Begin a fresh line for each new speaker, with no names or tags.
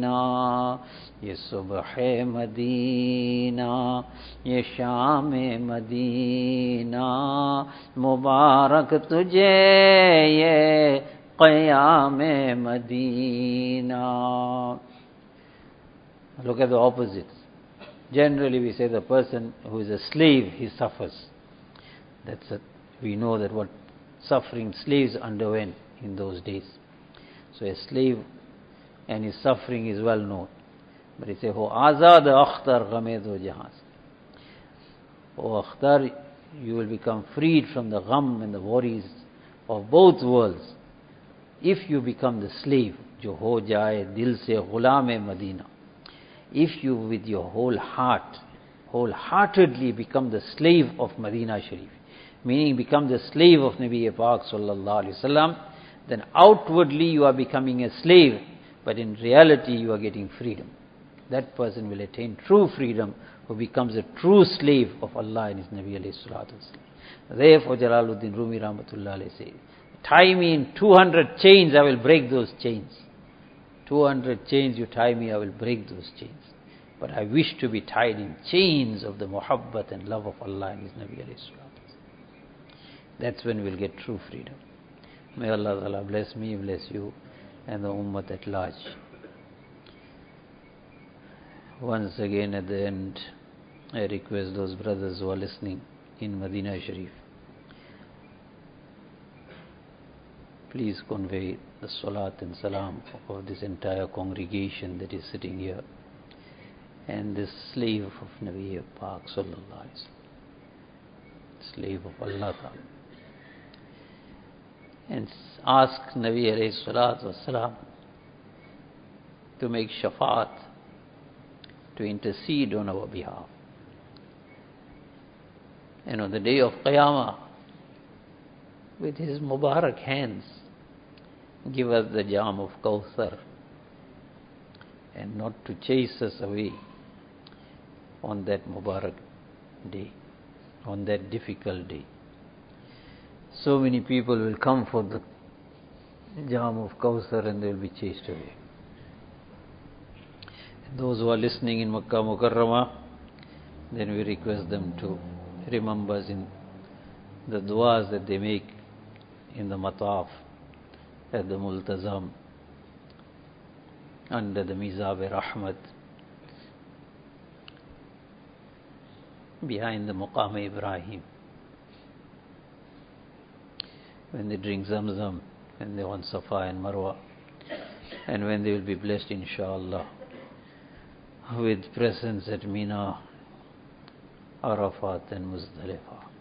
ये सुबह मदीना, ये शाम मदीना, मुबारक तुझे ये क़याम Medina. Look at the opposites. Generally we say the person who is a slave, he suffers. We know that what suffering slaves underwent in those days. So a slave and his suffering is well known. But he says, "Ho azad akhtar ghame do jahan." O akhtar, you will become freed from the gham and the worries of both worlds if you become the slave. Jo ho jaye dil se ghulam-e Madina. If you with your whole heart, wholeheartedly become the slave of Medina Sharif, meaning become the slave of Nabi Pak sallallahu alaihi wasallam, then outwardly you are becoming a slave, but in reality you are getting freedom. That person will attain true freedom, who becomes a true slave of Allah and His Nabi alayhi salatu wasallam. Therefore Jalaluddin Rumi rahmatullah alayhi says, tie me in 200 chains, I will break those chains. 200 chains you tie me, I will break those chains. But I wish to be tied in chains of the muhabbat and love of Allah and His Nabi alayhi salatu wasallam. That's when we'll get true freedom. May Allah Ta'ala bless me, bless you, and the ummah at large. Once again at the end, I request those brothers who are listening in Medina Sharif, please convey the salat and salam of this entire congregation that is sitting here, and this slave of Nabi Pak sallallahu alaihi wasallam, slave of Allah Ta'ala, and ask Nabi alayhi salatu wasalam to make shafaat, to intercede on our behalf. And on the day of Qiyamah, with his Mubarak hands, give us the jam of Kawthar, and not to chase us away on that Mubarak day, on that difficult day. So many people will come for the jam of Kawthar and they will be chased away. And those who are listening in Makkah Mukarramah, then we request them to remember us in the du'as that they make in the mataf, at the multazam, under the Mizab-e-Rahmat, behind the Maqam Ibrahim, when they drink Zamzam, when they're on Safa and Marwa, and when they will be blessed inshallah with presence at Mina, Arafat and Muzdalifah.